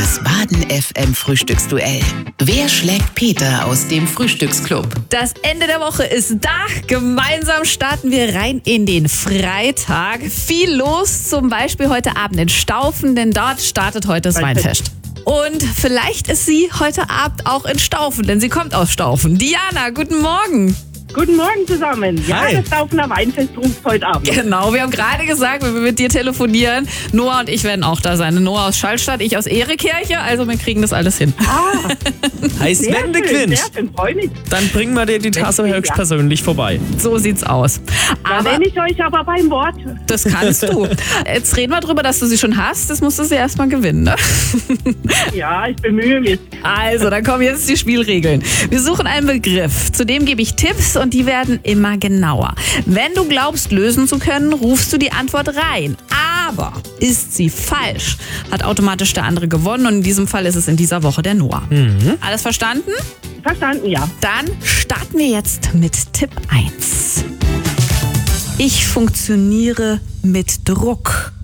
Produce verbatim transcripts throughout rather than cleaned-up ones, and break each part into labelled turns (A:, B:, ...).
A: Das Baden F M Frühstücksduell. Wer schlägt Peter aus dem Frühstücksclub?
B: Das Ende der Woche ist da. Gemeinsam starten wir rein in den Freitag. Viel los, zum Beispiel heute Abend in Staufen, denn dort startet heute das Weinfest. Und vielleicht ist sie heute Abend auch in Staufen, denn sie kommt aus Staufen. Diana, guten Morgen.
C: Guten Morgen zusammen. Ja,
B: Hi.
C: das Staufener Weinfest ruft heute Abend.
B: Genau, wir haben gerade gesagt, wenn wir mit dir telefonieren, Noah und ich werden auch da sein. Noah aus Schallstadt, ich aus Erekirche, also wir kriegen das alles hin.
C: Ah,
D: Heißt,
C: sehr
D: wenn du
C: schön,
D: gewinnst,
C: sehr schön, freu mich.
D: dann bringen wir dir die Tasse
C: Ja.
D: höchstpersönlich vorbei.
B: So sieht's aus.
C: Da
B: Aber
C: nenne ich euch aber beim Wort.
B: das kannst du. Jetzt reden wir drüber, dass du sie schon hast. Das musst du sie erstmal gewinnen, ne?
C: Ja, ich bemühe mich.
B: Also, dann kommen jetzt die Spielregeln. Wir suchen einen Begriff. Zudem gebe ich Tipps und die werden immer genauer. Wenn du glaubst, lösen zu können, rufst du die Antwort rein. Aber ist sie falsch, hat automatisch der andere gewonnen und in diesem Fall ist es in dieser Woche der Noah.
D: Mhm.
B: Alles verstanden?
C: Verstanden, ja.
B: Dann starten wir jetzt mit Tipp eins. Ich funktioniere mit Druck.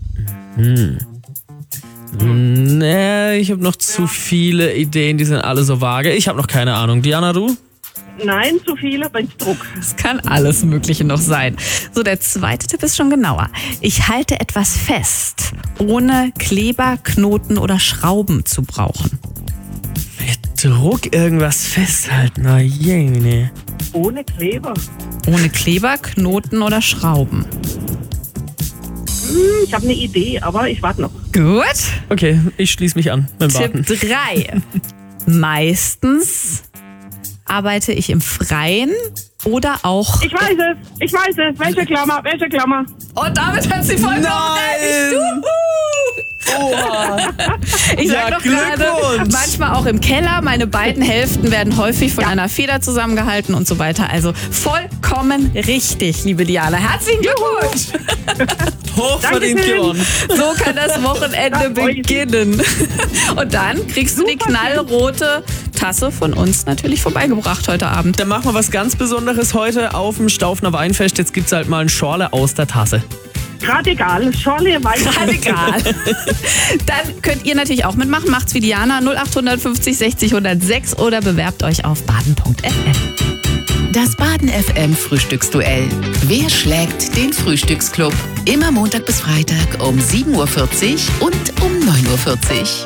D: Nee, ich habe noch zu viele Ideen, die sind alle so vage. Ich habe noch keine Ahnung. Diana, du?
C: Nein, zu viele, wenn's Druck.
B: Es kann alles Mögliche noch sein. So, der zweite Tipp ist schon genauer. Ich halte etwas fest, ohne Kleber, Knoten oder Schrauben zu brauchen.
D: Mit Druck irgendwas festhalten. Na jene.
C: Ohne Kleber.
B: Ohne Kleber, Knoten oder Schrauben.
C: Hm, ich habe eine Idee, aber ich warte noch.
B: Gut.
D: Okay, ich schließe mich an beim Warten.
B: Tipp drei. Meistens arbeite ich im Freien oder auch...
C: Ich weiß es, ich weiß es. Welche Klammer, welche Klammer?
B: Und damit hat sie vollkommen recht.
D: Nein! Oha.
B: Ich
D: Ja,
B: sag doch gerade,
D: Glückwunsch.
B: manchmal auch im Keller. Meine beiden Hälften werden häufig von einer Feder zusammengehalten und so weiter. Also vollkommen richtig, liebe Diana. Herzlichen Glückwunsch.
D: Hochverdient
C: Dankeschön.
D: gewonnen.
B: So kann das Wochenende
C: Ja, freu ich mich.
B: beginnen. Und dann kriegst du die knallrote Tasse von uns natürlich vorbeigebracht heute Abend.
D: Dann machen wir was ganz Besonderes heute auf dem Staufener Weinfest. Jetzt gibt's halt mal ein Schorle aus der Tasse.
C: Gerade egal. Schorle, Weinfest.
B: Egal. Dann könnt ihr natürlich auch mitmachen. Macht's wie Diana null acht fünfzig sechzig hundertsechs oder bewerbt euch auf baden punkt f m.
A: Das Baden F M Frühstücksduell. Wer schlägt den Frühstücksclub? Immer Montag bis Freitag um sieben Uhr vierzig und um neun Uhr vierzig.